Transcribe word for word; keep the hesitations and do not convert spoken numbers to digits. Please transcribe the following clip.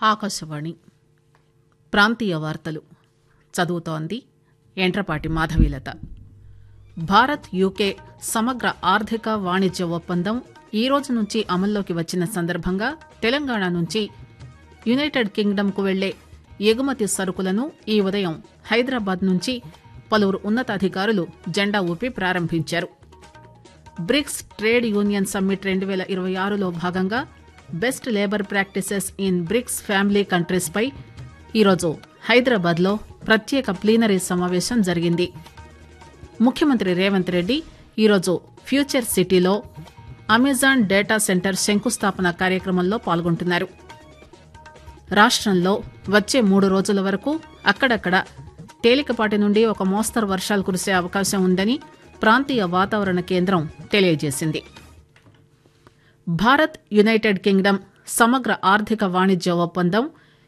ఆకాశవాణి ప్రాంతీయ వార్తలు చదువుతోంది ఎంట్రపాటి మాధవీలత. భారత్ యూకే సమగ్ర ఆర్థిక వాణిజ్య ఒప్పందం ఈ రోజు నుంచి అమల్లోకి వచ్చిన సందర్భంగా తెలంగాణ నుంచి యునైటెడ్ కింగ్డమ్ కు వెళ్లే ఎగుమతి సరుకులను ఈ ఉదయం హైదరాబాద్ నుంచి పలువురు ఉన్నతాధికారులు జెండా ఊపి ప్రారంభించారు. బ్రిక్స్ ట్రేడ్ యూనియన్ సమ్మిట్ రెండు పేల ఇరవై ఆరులో భాగంగా best labour practices in bricks family countries పై ఈరోజు హైదరాబాద్ లో ప్రత్యేక ప్లీనరీ సమావేశం జరిగింది. ముఖ్యమంత్రి రేవంత్ రెడ్డి ఈరోజు ఫ్యూచర్ సిటీలో అమెజాన్ డేటా సెంటర్ శంకుస్థాపన కార్యక్రమంలో పాల్గొంటున్నారు. రాష్టంలో వచ్చే మూడు రోజుల వరకు అక్కడక్కడ తేలికపాటి నుండి ఒక మోస్తరు వర్షాలు కురిసే అవకాశం ఉందని ప్రాంతీయ వాతావరణ కేంద్రం తెలియజేసింది. భారత్ యునైటెడ్ కింగ్డమ్ సమగ్ర ఆర్థిక వాణిజ్య ఒప్పందం